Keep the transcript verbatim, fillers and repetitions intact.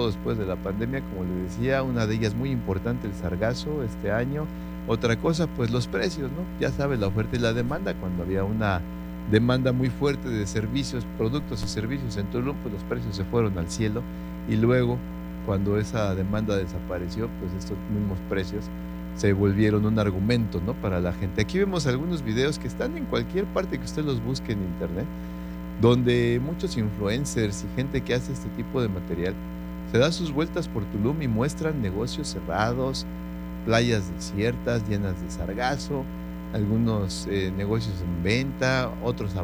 todo después de la pandemia, como le decía, una de ellas muy importante, el sargazo este año. Otra cosa, pues los precios, ¿no? Ya sabes, la oferta y la demanda, cuando había una demanda muy fuerte de servicios, productos y servicios en Tulum, pues los precios se fueron al cielo y luego, cuando esa demanda desapareció, pues estos mismos precios se volvieron un argumento, ¿no? Para la gente. Aquí vemos algunos videos que están en cualquier parte que usted los busque en internet, donde muchos influencers y gente que hace este tipo de material se da sus vueltas por Tulum y muestran negocios cerrados, playas desiertas llenas de sargazo, algunos eh, negocios en venta, otros